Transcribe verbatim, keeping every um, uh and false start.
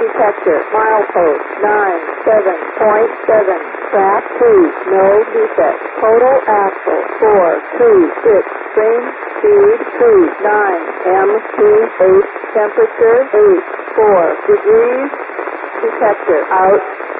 detector, milepost nine seven point seven, track two, no defect, total axle four two six, train speed two nine, M P eight, temperature eight four degrees, detector out.